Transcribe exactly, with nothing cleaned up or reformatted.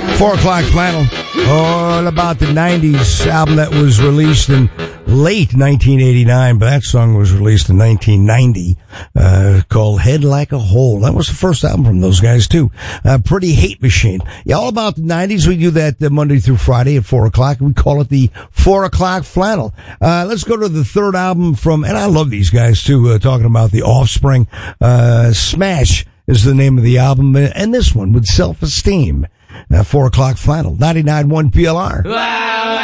Four O'Clock Flannel, all about the nineties album that was released in late nineteen eighty-nine, but that song was released in nineteen ninety, uh, called Head Like a Hole. That was the first album from those guys, too. Uh, Pretty Hate Machine. Yeah, all about the nineties. We do that uh, Monday through Friday at four o'clock. We call it the Four O'Clock Flannel. Uh, let's go to the third album from, and I love these guys, too, uh, talking about the Offspring. Uh, Smash is the name of the album, and this one with Self-Esteem. Uh, Four O'Clock Flannel, ninety-nine point one P L R. Wow.